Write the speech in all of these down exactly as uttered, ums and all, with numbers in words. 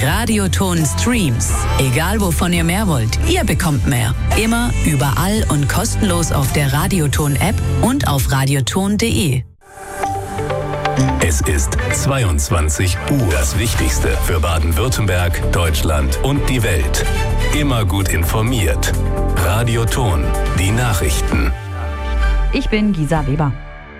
Radioton Streams. Egal wovon ihr mehr wollt, ihr bekommt mehr. Immer, überall und kostenlos auf der Radioton-App und auf radioton punkt de. Es ist zweiundzwanzig Uhr. Das Wichtigste für Baden-Württemberg, Deutschland und die Welt. Immer gut informiert. Radioton, die Nachrichten. Ich bin Gisa Weber.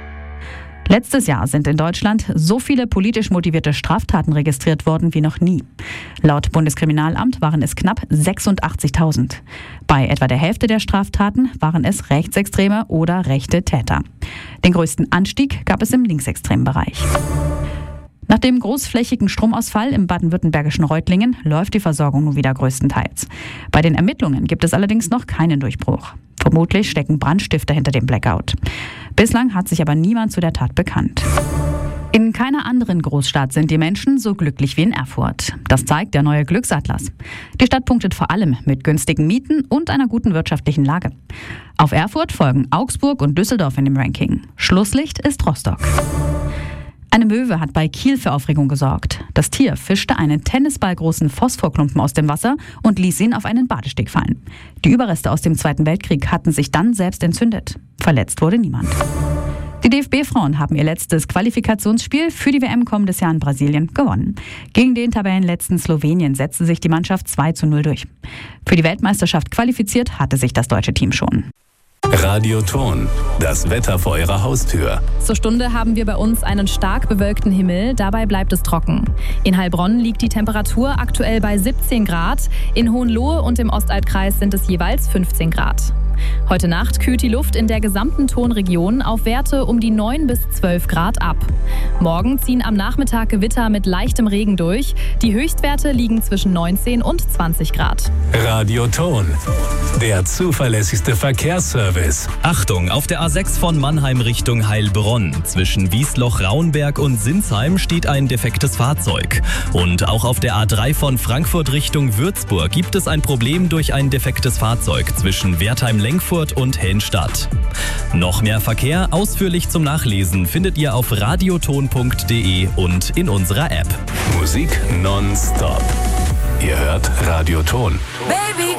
Letztes Jahr sind in Deutschland so viele politisch motivierte Straftaten registriert worden wie noch nie. Laut Bundeskriminalamt waren es knapp sechsundachtzigtausend. Bei etwa der Hälfte der Straftaten waren es rechtsextreme oder rechte Täter. Den größten Anstieg gab es im linksextremen Bereich. Nach dem großflächigen Stromausfall im baden-württembergischen Reutlingen läuft die Versorgung nun wieder größtenteils. Bei den Ermittlungen gibt es allerdings noch keinen Durchbruch. Vermutlich stecken Brandstifter hinter dem Blackout. Bislang hat sich aber niemand zu der Tat bekannt. In keiner anderen Großstadt sind die Menschen so glücklich wie in Erfurt. Das zeigt der neue Glücksatlas. Die Stadt punktet vor allem mit günstigen Mieten und einer guten wirtschaftlichen Lage. Auf Erfurt folgen Augsburg und Düsseldorf in dem Ranking. Schlusslicht ist Rostock. Eine Möwe hat bei Kiel für Aufregung gesorgt. Das Tier fischte einen tennisballgroßen Phosphorklumpen aus dem Wasser und ließ ihn auf einen Badesteg fallen. Die Überreste aus dem Zweiten Weltkrieg hatten sich dann selbst entzündet. Verletzt wurde niemand. Die D F B-Frauen haben ihr letztes Qualifikationsspiel für die W M kommendes Jahr in Brasilien gewonnen. Gegen den Tabellenletzten Slowenien setzte sich die Mannschaft zwei zu null durch. Für die Weltmeisterschaft qualifiziert hatte sich das deutsche Team schon. Radioton, das Wetter vor Ihrer Haustür. Zur Stunde haben wir bei uns einen stark bewölkten Himmel, dabei bleibt es trocken. In Heilbronn liegt die Temperatur aktuell bei siebzehn Grad, in Hohenlohe und im Ostalbkreis sind es jeweils fünfzehn Grad. Heute Nacht kühlt die Luft in der gesamten Tonregion auf Werte um die neun bis zwölf Grad ab. Morgen ziehen am Nachmittag Gewitter mit leichtem Regen durch. Die Höchstwerte liegen zwischen neunzehn und zwanzig Grad. Radioton, der zuverlässigste Verkehrsservice. Achtung, auf der A sechs von Mannheim Richtung Heilbronn. Zwischen Wiesloch-Raunberg und Sinsheim steht ein defektes Fahrzeug. Und auch auf der A drei von Frankfurt Richtung Würzburg gibt es ein Problem durch ein defektes Fahrzeug zwischen Wertheim-Lenkfurt und Helmstadt. Noch mehr Verkehr ausführlich zum Nachlesen findet ihr auf radioton punkt de und in unserer App. Musik nonstop. Ihr hört Radioton. Baby,